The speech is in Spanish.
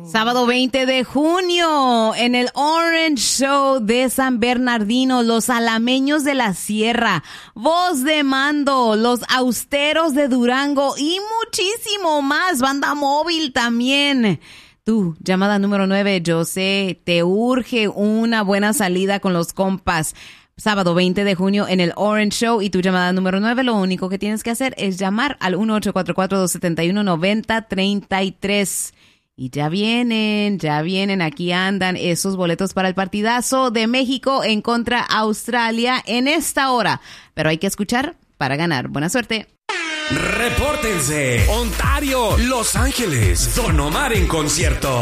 Sábado 20 de junio, en el Orange Show de San Bernardino, los alameños de la Sierra, Voz de Mando, los Austeros de Durango y muchísimo más, Banda Móvil también. Tú, llamada número 9, yo sé, te urge una buena salida con los compas. Sábado 20 de junio en el Orange Show y tu llamada número 9, lo único que tienes que hacer es llamar al 1-844-271-9033. Y ya vienen, aquí andan esos boletos para el partidazo de México en contra Australia en esta hora. Pero hay que escuchar para ganar. Buena suerte. Repórtense. Ontario, Los Ángeles, Don Omar en concierto.